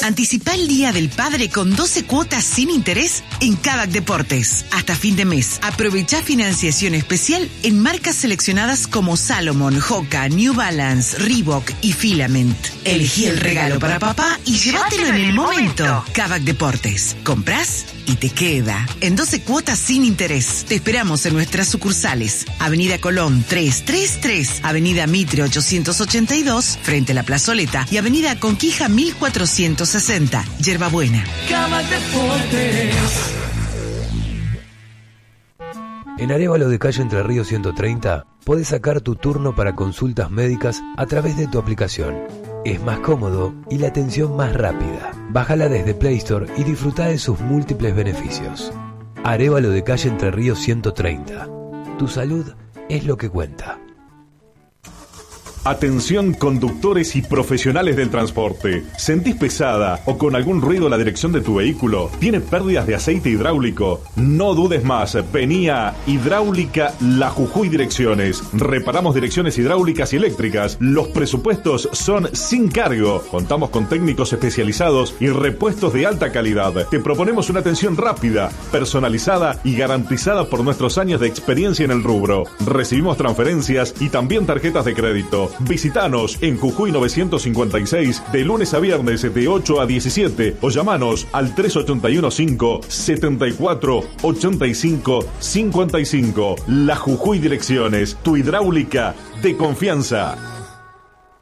Anticipá el Día del Padre con 12 cuotas sin interés en Kavak Deportes. Hasta fin de mes, aprovechá financiación especial en marcas seleccionadas como Salomon, Hoka, New Balance, Reebok y Filament. Elegí el regalo para papá y llévatelo en el momento. Kavak Deportes. Comprás y te queda. En 12 cuotas sin interés. Te esperamos en nuestras sucursales. Avenida Colón 333, Avenida Mitre 882, frente a la Plazoleta, y Avenida Conquija 1460, Yerbabuena. Kavak Deportes. En Arévalo de Calle Entre Ríos 130, podés sacar tu turno para consultas médicas a través de tu aplicación. Es más cómodo y la atención más rápida. Bájala desde Play Store y disfruta de sus múltiples beneficios. Arévalo de Calle Entre Ríos 130. Tu salud es lo que cuenta. Atención conductores y profesionales del transporte. ¿Sentís pesada o con algún ruido la dirección de tu vehículo? ¿Tiene pérdidas de aceite hidráulico? No dudes más. Vení a Hidráulica La Jujuy Direcciones. Reparamos direcciones hidráulicas y eléctricas. Los presupuestos son sin cargo. Contamos con técnicos especializados y repuestos de alta calidad. Te proponemos una atención rápida, personalizada y garantizada por nuestros años de experiencia en el rubro. Recibimos transferencias y también tarjetas de crédito. Visítanos en Jujuy 956 de lunes a viernes de 8 a 17 o llamanos al 3815-7485-55. La Jujuy Direcciones, tu hidráulica de confianza.